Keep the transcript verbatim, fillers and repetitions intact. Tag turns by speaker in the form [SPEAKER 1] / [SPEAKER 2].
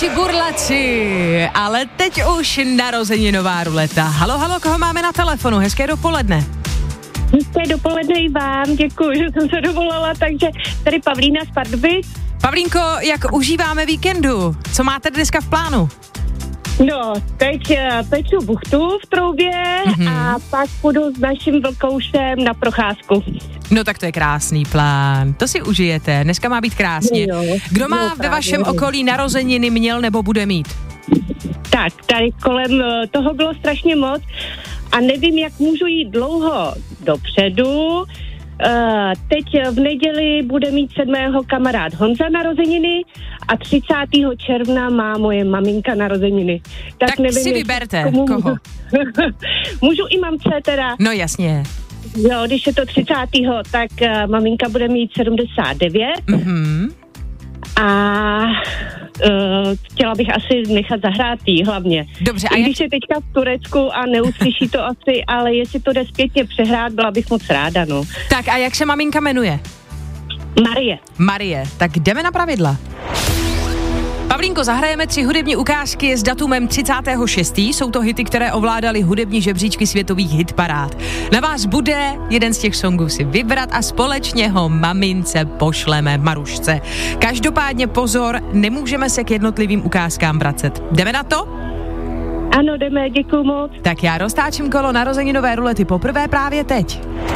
[SPEAKER 1] Burlaci, ale teď už narozeninová ruleta. Halo, halo, koho máme na telefonu? Hezké dopoledne.
[SPEAKER 2] Hezké dopoledne i vám, děkuji, že jsem se dovolala, takže tady Pavlína z Pardubic.
[SPEAKER 1] Pavlínko, jak užíváme víkendu? Co máte dneska v plánu?
[SPEAKER 2] No, teď peču buchtu v troubě mm-hmm. a pak půjdu s naším vlkoušem na procházku.
[SPEAKER 1] No tak to je krásný plán, to si užijete, dneska má být krásně.
[SPEAKER 2] No,
[SPEAKER 1] Kdo má
[SPEAKER 2] no,
[SPEAKER 1] ve vašem
[SPEAKER 2] právě. okolí
[SPEAKER 1] okolí narozeniny, měl nebo bude mít?
[SPEAKER 2] Tak, tady kolem toho bylo strašně moc a nevím, jak můžu jít dlouho dopředu. Uh, teď v neděli bude mít sedmého kamarád Honza narozeniny a třicátého června má moje maminka narozeniny. Tak,
[SPEAKER 1] Tak
[SPEAKER 2] nevím,
[SPEAKER 1] si vyberte,
[SPEAKER 2] komu
[SPEAKER 1] koho.
[SPEAKER 2] Můžu. Můžu i mamce teda.
[SPEAKER 1] No jasně.
[SPEAKER 2] Jo, když je to třicátého tak uh, maminka bude mít sedmdesát devět
[SPEAKER 1] Mhm.
[SPEAKER 2] a uh, chtěla bych asi nechat zahrát jí hlavně.
[SPEAKER 1] Dobře, a
[SPEAKER 2] I
[SPEAKER 1] jak...
[SPEAKER 2] když je teďka v Turecku a neuslyší to asi, ale jestli to jde zpětně přehrát, byla bych moc ráda, no.
[SPEAKER 1] Tak a jak se maminka jmenuje?
[SPEAKER 2] Marie.
[SPEAKER 1] Marie, tak jdeme na pravidla. Pavlínko, zahrajeme tři hudební ukázky s datumem třicátého šestého Jsou to hity, které ovládaly hudební žebříčky světových hitparád. Na vás bude jeden z těch songů si vybrat a společně ho mamince pošleme Marušce. Každopádně pozor, nemůžeme se k jednotlivým ukázkám vracet. Jdeme na to?
[SPEAKER 2] Ano, jdeme, děkuju moc.
[SPEAKER 1] Tak já roztáčím kolo narozeninové rulety poprvé právě teď.